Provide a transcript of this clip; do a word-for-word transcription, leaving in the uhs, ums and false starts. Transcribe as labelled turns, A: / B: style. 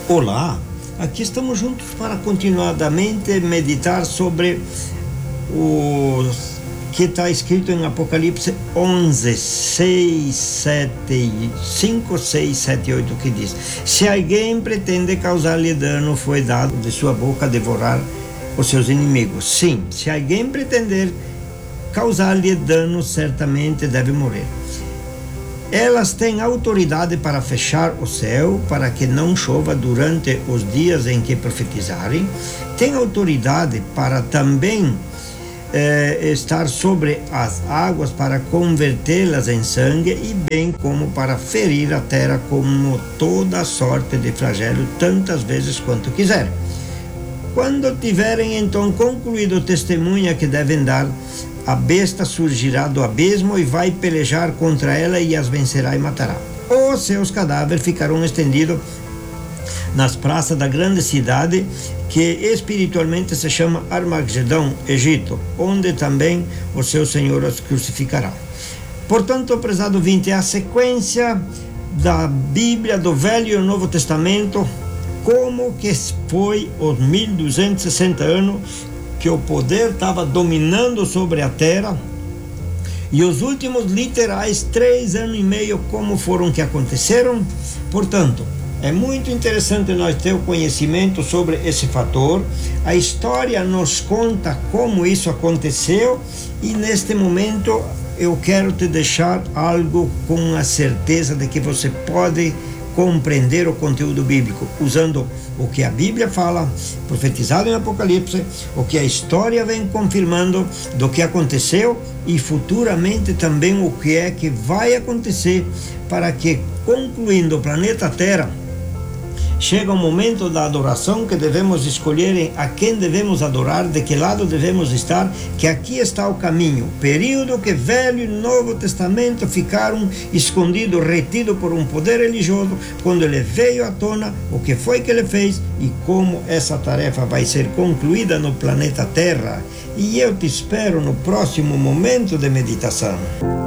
A: Olá, aqui estamos juntos para continuadamente meditar sobre o que está escrito em Apocalipse onze, seis, sete, cinco, seis, sete e oito, que diz: se alguém pretende causar-lhe dano, foi dado de sua boca devorar os seus inimigos. Sim, se alguém pretender causar-lhe dano, certamente deve morrer. Elas têm autoridade para fechar o céu, para que não chova durante os dias em que profetizarem. Têm autoridade para também eh, estar sobre as águas, para convertê-las em sangue, e bem como para ferir a terra com toda sorte de flagelo, tantas vezes quanto quiser. Quando tiverem então concluído o testemunho que devem dar, a besta surgirá do abismo e vai pelejar contra ela e as vencerá e matará. Os seus cadáveres ficarão estendidos nas praças da grande cidade, que espiritualmente se chama Armagedão, Egito, onde também o seu Senhor os crucificará. Portanto, prezado ouvinte, é a sequência da Bíblia, do Velho e Novo Testamento, como que foi os mil duzentos e sessenta anos que o poder estava dominando sobre a terra, e os últimos literais três anos e meio, como foram que aconteceram. Portanto, é muito interessante nós ter o conhecimento sobre esse fator. A história nos conta como isso aconteceu, e neste momento eu quero te deixar algo com a certeza de que você pode compreender o conteúdo bíblico, usando o que a Bíblia fala, profetizado em Apocalipse, o que a história vem confirmando do que aconteceu, e futuramente também o que é que vai acontecer, para que, concluindo o planeta Terra, chega o momento da adoração, que devemos escolher a quem devemos adorar, de que lado devemos estar, que aqui está o caminho, período que Velho e Novo Testamento ficaram escondidos, retidos por um poder religioso. Quando ele veio à tona, o que foi que ele fez e como essa tarefa vai ser concluída no planeta Terra. E eu te espero no próximo momento de meditação.